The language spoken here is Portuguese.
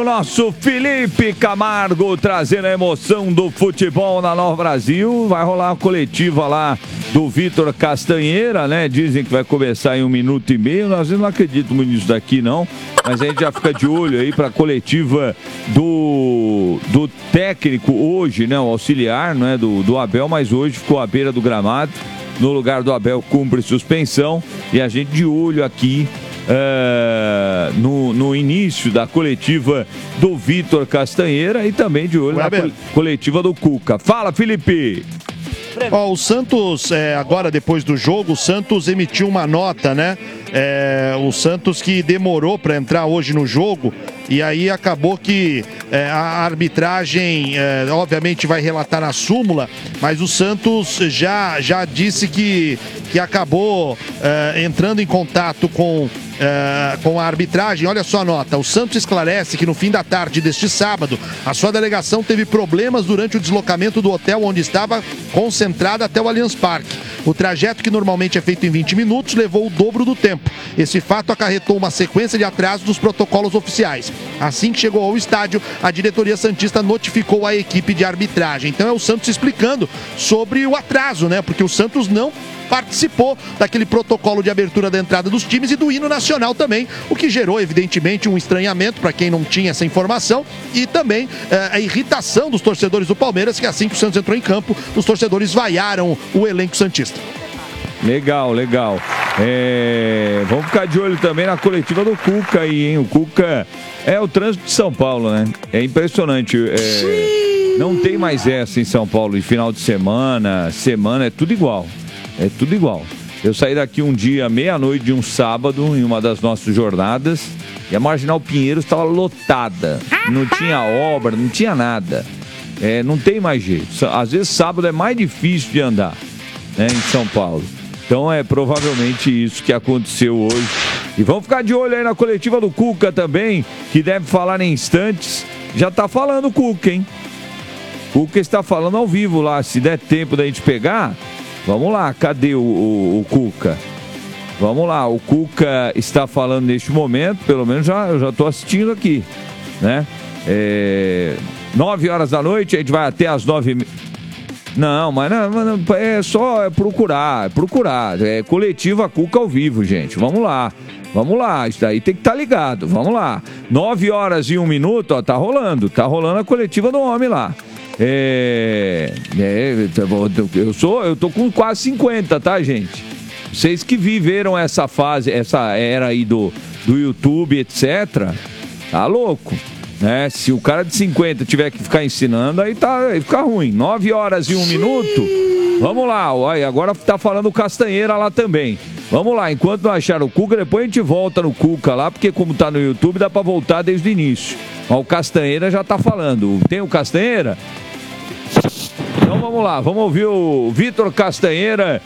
o nosso Felipe Camargo trazendo a emoção do futebol na Nova Brasil. Vai rolar uma coletiva lá do Vitor Castanheira, né? Dizem que vai começar em 1 minuto e meio. Nós não acreditamos muito nisso daqui, não. Mas a gente já fica de olho aí para a coletiva do técnico hoje, né? O auxiliar, não é? Do Abel, mas hoje ficou à beira do gramado. No lugar do Abel, cumpre suspensão. E a gente de olho aqui no início da coletiva do Vitor Castanheira e também de olho na coletiva do Cuca. Fala, Felipe! O Santos, agora depois do jogo, o Santos emitiu uma nota, né? O Santos que demorou para entrar hoje no jogo e aí acabou que a arbitragem, obviamente, vai relatar na súmula, mas o Santos já disse que acabou entrando em contato com a arbitragem. Olha só a nota. O Santos esclarece que no fim da tarde deste sábado, a sua delegação teve problemas durante o deslocamento do hotel onde estava concentrada até o Allianz Parque. O trajeto, que normalmente é feito em 20 minutos, levou o dobro do tempo. Esse fato acarretou uma sequência de atrasos dos protocolos oficiais. Assim que chegou ao estádio, a diretoria santista notificou a equipe de arbitragem. Então é o Santos explicando sobre o atraso, né? Porque o Santos não participou daquele protocolo de abertura da entrada dos times e do hino nacional também, o que gerou, evidentemente, um estranhamento para quem não tinha essa informação e também a irritação dos torcedores do Palmeiras, que assim que o Santos entrou em campo, os torcedores vaiaram o elenco santista. Legal. Vamos ficar de olho também na coletiva do Cuca aí, hein? O Cuca é o trânsito de São Paulo, né? É impressionante. Não tem mais essa em São Paulo. De final de semana, é tudo igual. É tudo igual. Eu saí daqui um dia, meia-noite de um sábado, em uma das nossas jornadas, e a Marginal Pinheiros estava lotada. Não tinha obra, não tinha nada. Não tem mais jeito. Às vezes sábado é mais difícil de andar, né, em São Paulo. Então é provavelmente isso que aconteceu hoje. E vamos ficar de olho aí na coletiva do Cuca também, que deve falar em instantes. Já tá falando o Cuca, hein? O Cuca está falando ao vivo lá. Se der tempo da gente pegar... Vamos lá, cadê o Cuca? Vamos lá, o Cuca está falando neste momento, pelo menos eu já estou assistindo aqui, né? 9 horas da noite, a gente vai até as 9h30. Não, mas não, é só procurar. É coletiva Cuca ao vivo, gente. Vamos lá, isso daí tem que estar ligado, vamos lá. 9 horas e 1 minuto, ó, tá rolando a coletiva do homem lá. Eu tô com quase 50, tá, gente? Vocês que viveram essa fase, essa era aí do YouTube, etc. Tá louco, né? Se o cara de 50 tiver que ficar ensinando, aí fica ruim. 9 horas e 1 minuto. Vamos lá, olha, agora tá falando o Castanheira lá também. Vamos lá, enquanto não achar o Cuca, depois a gente volta no Cuca lá, porque como tá no YouTube, dá pra voltar desde o início. Mas o Castanheira já tá falando. Tem o Castanheira? Então vamos lá, vamos ouvir o Vitor Castanheira